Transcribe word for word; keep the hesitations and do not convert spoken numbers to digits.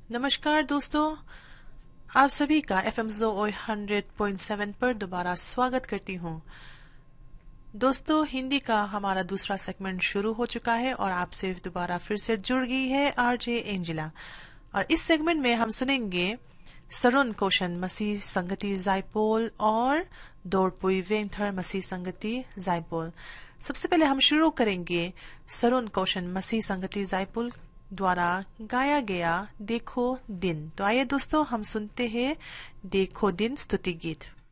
नमस्कार दोस्तों, आप सभी का एफ एम जो हंड्रेड पॉइंट सेवन पर दोबारा स्वागत करती हूँ। दोस्तों, हिंदी का हमारा दूसरा सेगमेंट शुरू हो चुका है और आपसे दोबारा फिर से जुड़ गई है आरजे एंजिला। और इस सेगमेंट में हम सुनेंगे सरुण कोशन मसीह संगति जायपोल और दौड़पुई वेंथर मसीह संगति जायपोल। सबसे पहले हम शुरू करेंगे सरुण कोशन मसीह संगति जायपोल द्वारा गाया गया देखो दिन। तो आइए दोस्तों, हम सुनते हैं देखो दिन स्तुति गीत।